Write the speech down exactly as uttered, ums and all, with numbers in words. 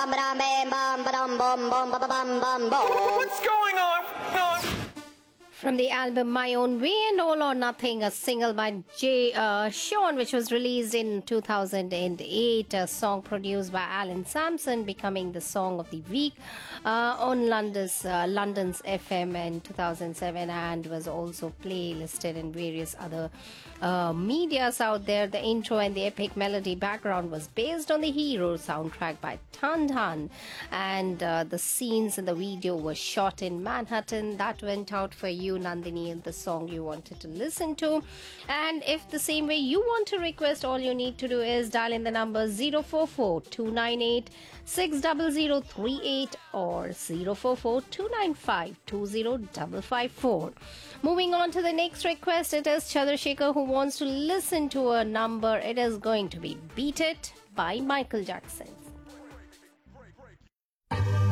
bam bam bam bam bam bam bam bam bam bam bam. What's going on? on? From the album My Own Way and All or Nothing, a single by Jay uh, Sean, which was released in two thousand eight, a song produced by Alan Sampson, becoming the song of the week uh, on London's, uh, London's F M in two thousand seven, and was also playlisted in various other uh, medias out there. The intro and the epic melody background was based on the Hero soundtrack by Tan Tan, and uh, the scenes in the video were shot in Manhattan. That went out for you, Nandini, and the song you wanted to listen to. And if the same way you want to request, all you need to do is dial in the number zero four four two nine eight six zero zero three eight or zero four four two nine five two zero five five four. Moving on to the next request, it is Chandrasekhar who wants to listen to a number. It is going to be Beat It by Michael Jackson.